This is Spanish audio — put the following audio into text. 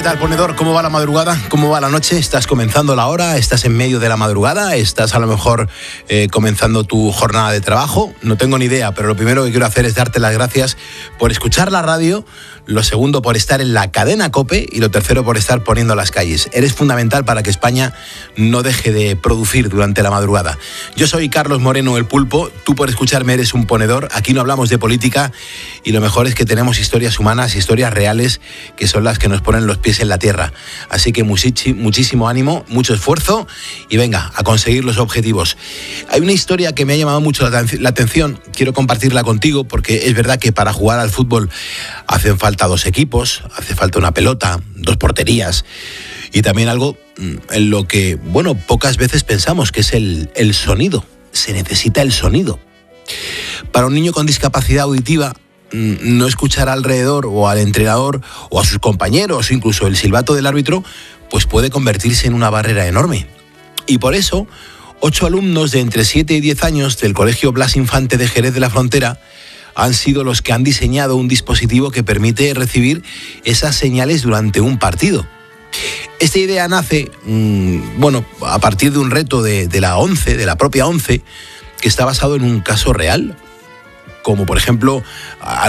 tal, ponedor? ¿Cómo va la madrugada? ¿Cómo va la noche? ¿Estás comenzando la hora? ¿Estás en medio de la madrugada? ¿Estás a lo mejor comenzando tu jornada de trabajo? No tengo ni idea, pero lo primero que quiero hacer es darte las gracias por escuchar la radio, lo segundo por estar en la cadena COPE y lo tercero por estar poniendo las calles. Eres fundamental para que España no deje de producir durante la madrugada. Yo soy Carlos Moreno, el Pulpo. Tú por escucharme eres un ponedor. Aquí no hablamos de política y lo mejor es que tenemos historias humanas, historias reales, que son las que nos ponen los pies en la tierra. Así que muchísimo ánimo, mucho esfuerzo y venga, a conseguir los objetivos. Hay una historia que me ha llamado mucho la atención, quiero compartirla contigo porque es verdad que para jugar al fútbol hacen falta 2 equipos, hace falta una pelota, 2 porterías y también algo en lo que, bueno, pocas veces pensamos, que es el sonido. Se necesita el sonido. Para un niño con discapacidad auditiva, no escuchar alrededor o al entrenador o a sus compañeros o incluso el silbato del árbitro, pues puede convertirse en una barrera enorme. Y por eso, 8 alumnos de entre 7 y 10 años del Colegio Blas Infante de Jerez de la Frontera han sido los que han diseñado un dispositivo que permite recibir esas señales durante un partido. Esta idea nace, a partir de un reto de la ONCE, de la propia ONCE, que está basado en un caso real, como por ejemplo